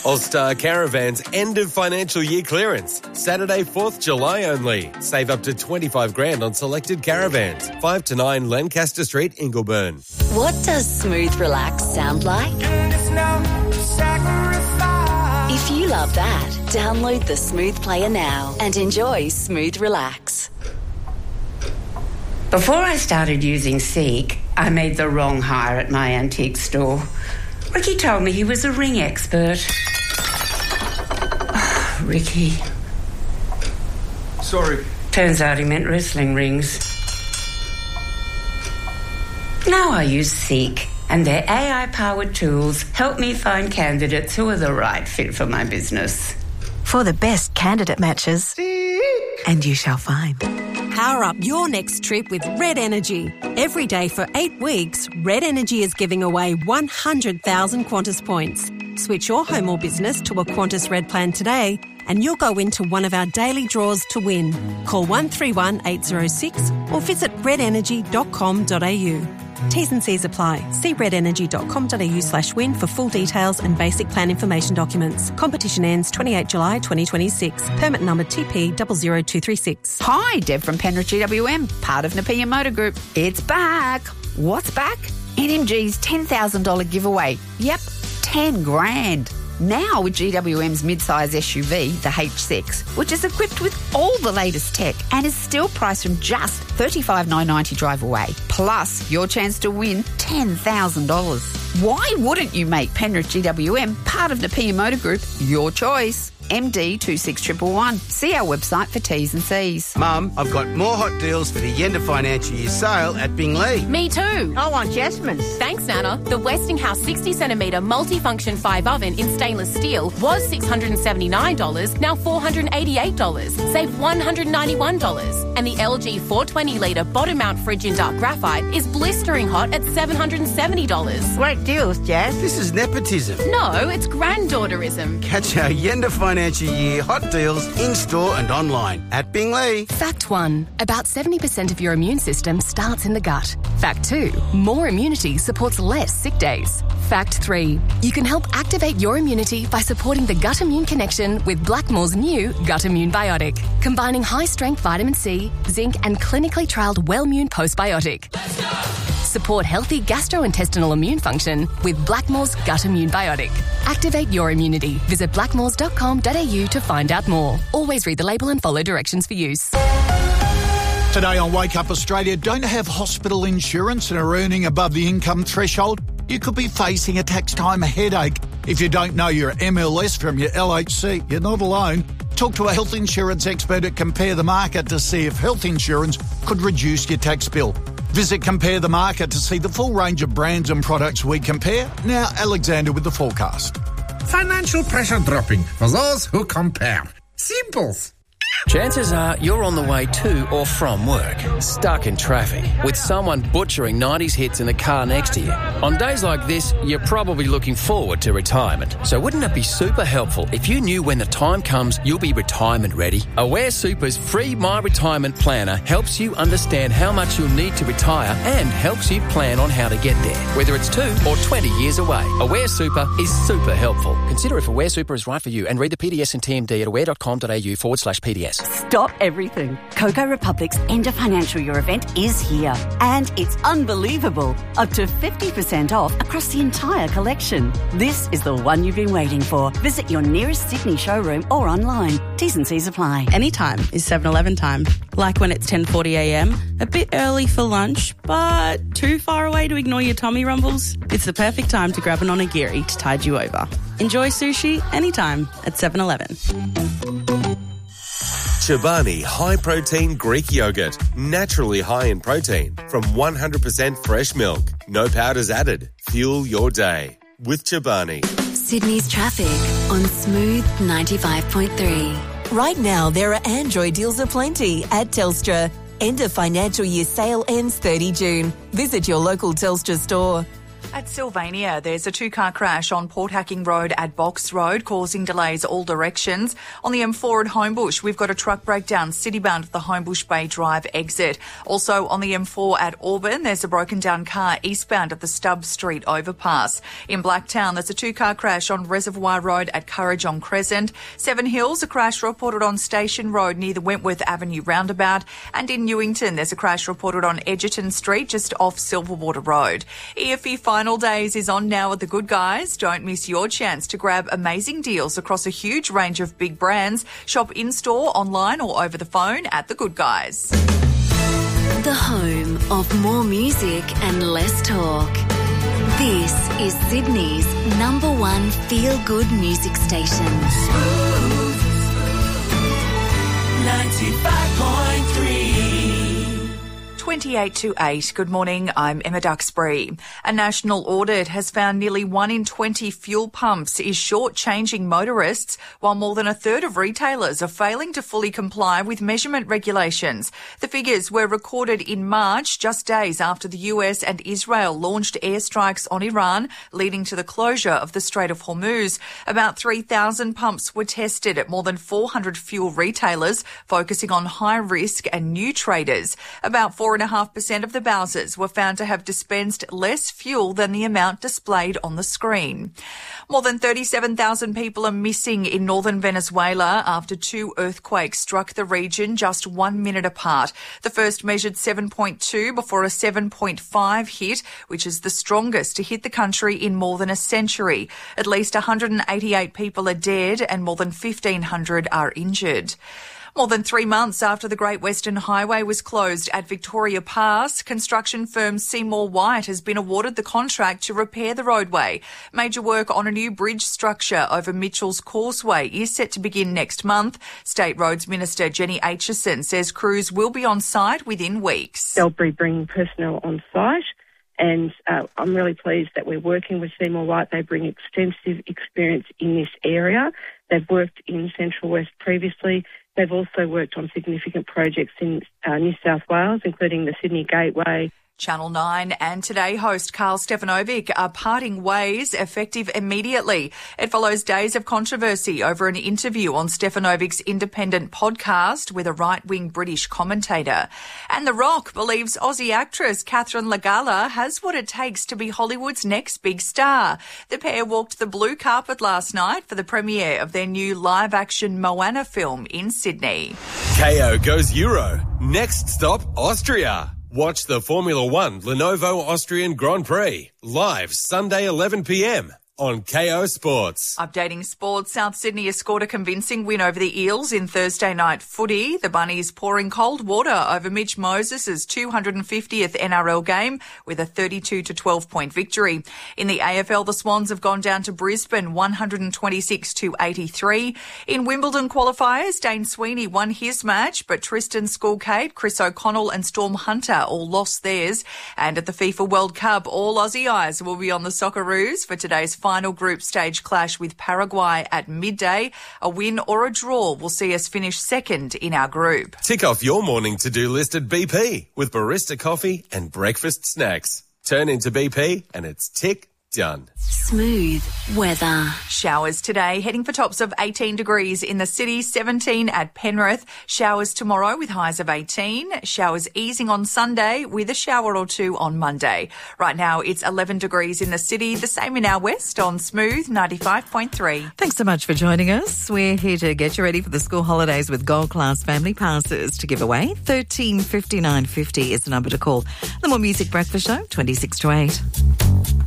All-Star Caravan's end of financial year clearance. Saturday, 4th July only. Save up to $25,000 on selected caravans. 5 to 9 Lancaster Street, Ingleburn. What does smooth relax sound like? If you love that, download the Smooth Player now and enjoy Smooth Relax. Before I started using Seek, I made the wrong hire at my antique store. Ricky told me he was a ring expert. Oh, Ricky. Sorry. Turns out he meant wrestling rings. Now I use Seek, and their AI-powered tools help me find candidates who are the right fit for my business. For the best candidate matches, Seek. And you shall find. Power up your next trip with Red Energy. Every day for 8 weeks, Red Energy is giving away 100,000 Qantas points. Switch your home or business to a Qantas Red plan today and you'll go into one of our daily draws to win. Call 131 806 or visit redenergy.com.au. T's and C's apply. See redenergy.com.au/win for full details and basic plan information documents. Competition ends 28 July 2026. Permit number TP00236. Hi, Deb from Penrith GWM, part of Nepean Motor Group. It's back. What's back? NMG's $10,000 giveaway. Yep, 10 grand. Now with GWM's mid-size SUV, the H6, which is equipped with all the latest tech and is still priced from just $35,990 drive away. Plus, your chance to win $10,000. Why wouldn't you make Penrith GWM part of Nepean Motor Group your choice? MD 26111. See our website for T's and C's. Mum, I've got more hot deals for the end of financial year sale at Bingley. Me too. I want Jasmine's. Thanks, Nana. The Westinghouse 60cm multifunction 5 oven in stainless steel was $679, now $488. Save $191. And the LG 420-litre bottom mount fridge in dark graphite is blistering hot at $770. Great deals, Jazz. This is nepotism. No, it's granddaughterism. Catch our end of financial year hot deals in-store and online at Bingley. Fact 1. About 70% of your immune system starts in the gut. Fact 2. More immunity supports less sick days. Fact 3. You can help activate your immunity by supporting the gut immune connection with Blackmore's new Gut Immune Biotic, combining high-strength vitamin C, zinc and clinically trialled Wellmune Postbiotic. Let's go! Support healthy gastrointestinal immune function with Blackmore's Gut Immune Biotic. Activate your immunity. Visit blackmores.com.au to find out more. Always read the label and follow directions for use. Today on Wake Up Australia, don't have hospital insurance and are earning above the income threshold? You could be facing a tax time headache. If you don't know your MLS from your LHC, you're not alone. Talk to a health insurance expert at Compare the Market to see if health insurance could reduce your tax bill. Visit Compare the Market to see the full range of brands and products we compare. Now, Alexander with the forecast. Financial pressure dropping for those who compare. Simples. Chances are you're on the way to or from work, stuck in traffic, with someone butchering 90s hits in the car next to you. On days like this, you're probably looking forward to retirement. So wouldn't it be super helpful if you knew when the time comes you'll be retirement ready? Aware Super's free My Retirement Planner helps you understand how much you'll need to retire and helps you plan on how to get there, whether it's 2 or 20 years away. Aware Super is super helpful. Consider if Aware Super is right for you and read the PDS and TMD at aware.com.au/PDS. Stop everything. Coco Republic's end of financial year event is here. And it's unbelievable. Up to 50% off across the entire collection. This is the one you've been waiting for. Visit your nearest Sydney showroom or online. T's and C's apply. Anytime is 7-Eleven time. Like when it's 10:40am, a bit early for lunch, but too far away to ignore your tummy rumbles? It's the perfect time to grab an onigiri to tide you over. Enjoy sushi anytime at 7-Eleven. Chobani High Protein Greek Yogurt. Naturally high in protein from 100% fresh milk. No powders added. Fuel your day with Chobani. Sydney's traffic on Smooth 95.3. Right now, there are Android deals aplenty at Telstra. End of financial year sale ends 30 June. Visit your local Telstra store. At Sylvania, there's a two-car crash on Port Hacking Road at Box Road, causing delays all directions. On the M4 at Homebush, we've got a truck breakdown citybound at the Homebush Bay Drive exit. Also on the M4 at Auburn, there's a broken-down car eastbound at the Stubbs Street overpass. In Blacktown, there's a two-car crash on Reservoir Road at Currajong Crescent. Seven Hills, a crash reported on Station Road near the Wentworth Avenue roundabout. And in Newington, there's a crash reported on Edgerton Street, just off Silverwater Road. EFE Final Days is on now at The Good Guys. Don't miss your chance to grab amazing deals across a huge range of big brands. Shop in-store, online or over the phone at The Good Guys. The home of more music and less talk. This is Sydney's #1 feel-good music station. 95.3. 28 to 8. Good morning, I'm Emma Duxbury. A national audit has found nearly 1 in 20 fuel pumps is shortchanging motorists, while more than a third of retailers are failing to fully comply with measurement regulations. The figures were recorded in March, just days after the US and Israel launched airstrikes on Iran, leading to the closure of the Strait of Hormuz. About 3,000 pumps were tested at more than 400 fuel retailers, focusing on high-risk and new traders. About 4.5% of the Bowsers were found to have dispensed less fuel than the amount displayed on the screen. More than 37,000 people are missing in northern Venezuela after 2 earthquakes struck the region just 1 minute apart. The first measured 7.2 before a 7.5 hit, which is the strongest to hit the country in more than a century. At least 188 people are dead and more than 1,500 are injured. More than 3 months after the Great Western Highway was closed at Victoria Pass, construction firm Seymour White has been awarded the contract to repair the roadway. Major work on a new bridge structure over Mitchell's Causeway is set to begin next month. State Roads Minister Jenny Aitchison says crews will be on site within weeks. They'll be bringing personnel on site, and I'm really pleased that we're working with Seymour White. They bring extensive experience in this area. They've worked in Central West previously. They've also worked on significant projects in New South Wales, including the Sydney Gateway. Channel 9 and Today host Carl Stefanovic are parting ways effective immediately. It follows days of controversy over an interview on Stefanovic's independent podcast with a right-wing British commentator. And The Rock believes Aussie actress Catherine Legala has what it takes to be Hollywood's next big star. The pair walked the blue carpet last night for the premiere of their new live-action Moana film in Sydney. KO goes Euro. Next stop, Austria. Watch the Formula One Lenovo Austrian Grand Prix live Sunday 11 p.m. on KO Sports. Updating sports, South Sydney has scored a convincing win over the Eels in Thursday night footy. The Bunnies pouring cold water over Mitch Moses' 250th NRL game with a 32-12 point victory. In the AFL, the Swans have gone down to Brisbane 126-83. In Wimbledon qualifiers, Dane Sweeney won his match, but Tristan Skulcade, Chris O'Connell and Storm Hunter all lost theirs. And at the FIFA World Cup, all Aussie eyes will be on the Socceroos for today's final group stage clash with Paraguay at midday. A win or a draw will see us finish second in our group. Tick off your morning to-do list at BP with barista coffee and breakfast snacks. Turn into BP and it's tick done. Smooth weather. Showers today, heading for tops of 18 degrees in the city, 17 at Penrith. Showers tomorrow with highs of 18. Showers easing on Sunday with a shower or two on Monday. Right now it's 11 degrees in the city, the same in our west on Smooth 95.3. Thanks so much for joining us. We're here to get you ready for the school holidays with Gold Class Family Passes to give away. 13 59 50 is the number to call. The More Music Breakfast Show, 26 to 8.